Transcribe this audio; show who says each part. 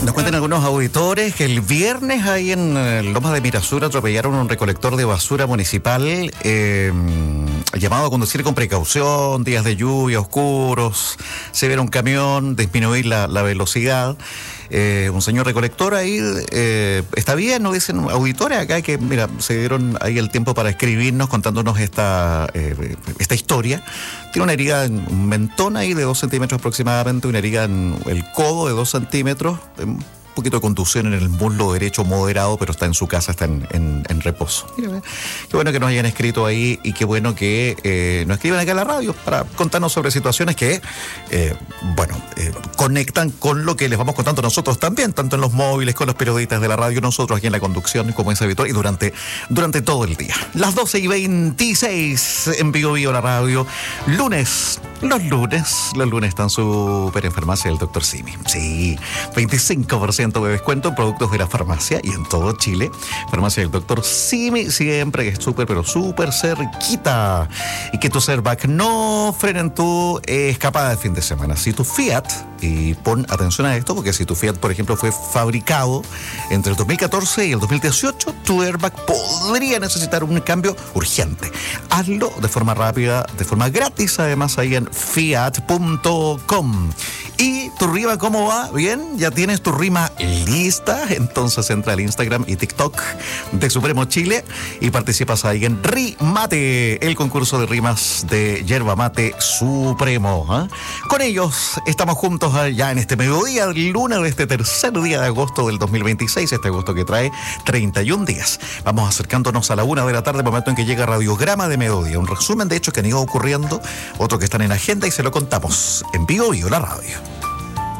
Speaker 1: Nos cuentan algunos auditores que el viernes ahí en Lomas de Mirasur atropellaron un recolector de basura municipal llamado a conducir con precaución, días de lluvia, oscuros, se ve un camión, disminuir la velocidad. Un señor recolector ahí, está bien, nos dicen auditores acá que, mira, se dieron ahí el tiempo para escribirnos contándonos esta historia. Tiene una herida en un mentón ahí de 2 centímetros aproximadamente, una herida en el codo de 2 centímetros, un poquito de contusión en el muslo derecho moderado, pero está en su casa, está en reposo. Mira, qué bueno que nos hayan escrito ahí y qué bueno que nos escriban acá a la radio para contarnos sobre situaciones que, conectan con lo que les vamos contando nosotros también, tanto en los móviles, con los periodistas de la radio, nosotros aquí en la conducción, como es habitual, y durante todo el día. Las 12:26 en Vigo la radio. Lunes. Los lunes están súper en Farmacia del Dr. Simi. Sí, 25% de descuento en productos de la farmacia y en todo Chile. Farmacia del Dr. Simi, siempre es súper, pero súper cerquita. Y que tus airbags no frenen tu escapada de fin de semana. Si tu Fiat, y pon atención a esto, porque si tu Fiat, por ejemplo, fue fabricado entre el 2014 y el 2018, tu airbag podría necesitar un cambio urgente. Hazlo de forma rápida, de forma gratis, además, ahí en fiat.com. ¿Y tu rima cómo va? ¿Bien? ¿Ya tienes tu rima lista? Entonces entra al Instagram y TikTok de Supremo Chile y participas ahí en Rimate, el concurso de rimas de Yerba Mate Supremo. Con ellos estamos juntos ya en este mediodía del lunes de este tercer día de agosto del 2026, este agosto que trae 31 días. Vamos acercándonos a la 1 de la tarde, momento en que llega Radiograma de Mediodía, un resumen de hechos que han ido ocurriendo, otros que están en agenda y se lo contamos en Vigo la radio.